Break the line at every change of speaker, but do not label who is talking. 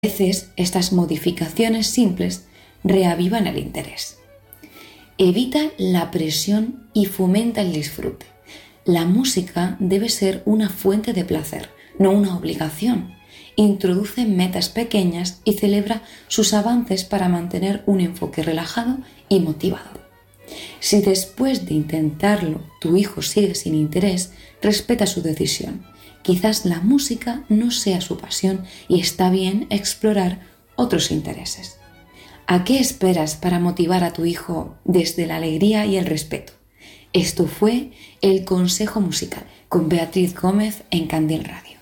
A veces estas modificaciones simples reavivan el interés. Evita la presión y fomenta el disfrute. La música debe ser una fuente de placer, no una obligación. Introduce metas pequeñas y celebra sus avances para mantener un enfoque relajado y motivador. Si después de intentarlo tu hijo sigue sin interés, respeta su decisión. Quizás la música no sea su pasión y está bien explorar otros intereses. ¿A qué esperas para motivar a tu hijo desde la alegría y el respeto? Esto fue El Consejo Musical con Beatriz Gómez en Candil Radio.